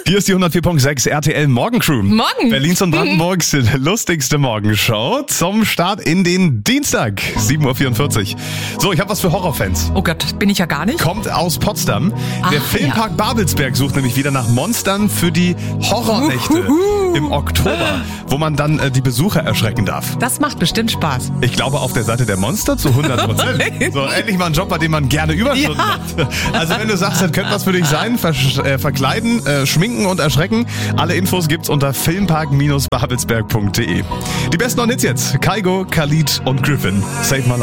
Hier ist die 104.6 RTL Morgencrew. Morgen. Berlins und Brandenburgs lustigste Morgenshow zum Start in den Dienstag, 7.44 Uhr. So, ich habe was für Horrorfans. Oh Gott, bin ich ja gar nicht. Kommt aus Potsdam. Der Ach, Filmpark Babelsberg sucht nämlich wieder nach Monstern für die Horrornächte im Oktober, wo man dann die Besucher erschrecken darf. Das macht bestimmt Spaß. Ich glaube auf der Seite der Monster zu 100%. So, endlich mal ein Job, bei dem man gerne Überstunden macht. Also wenn du sagst, das könnte was für dich sein, verkleiden, schminken und erschrecken. Alle Infos gibt's unter filmpark-babelsberg.de. Die besten Hits jetzt. Kygo, Khalid und Griffin. Save My Life.